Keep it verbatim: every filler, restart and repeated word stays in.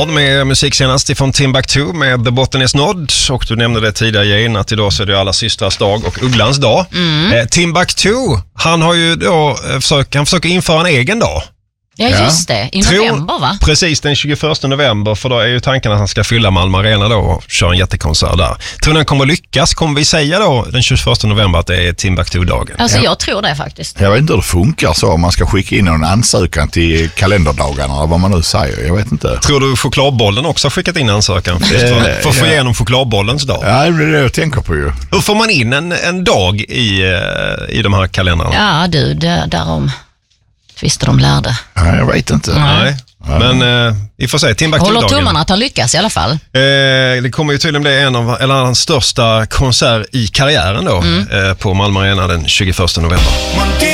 Konsert med musik senast ifrån Timbuktu med The Botten Is Nod. Och du nämnde det tidigare igen att idag så är det alla systrars dag och Ugglans dag. Mm. Eh, Timbuktu, han har ju då försökt, han försöker införa en egen dag. Ja, just det. I november, va? Precis, den tjugoförsta november, för då är ju tanken att han ska fylla Malmö Arena då och köra en jättekonsert där. Tror ni han kommer lyckas? Kommer vi säga då den tjugoförsta november att det är Timbuktu-dagen? Alltså ja. jag tror det faktiskt. Jag vet inte hur det funkar så, om man ska skicka in en ansökan till kalenderdagarna eller vad man nu säger, jag vet inte. Tror du chokladbollen också har skickat in ansökan för, för att få ja. igenom chokladbollens dag? Ja, det är det jag tänker på ju. Hur får man in en, en dag i, i de här kalendrarna? Ja, du, det, därom tvistar de lärde. Ja, jag vet inte. Nej. Men eh, vi får se, Timbuktu-dagen. Håller tummarna att han lyckas i alla fall. Eh, det kommer ju tydligen bli en av eller hans största konsert i karriären då, mm. eh, på Malmö Arena den tjugoförsta november.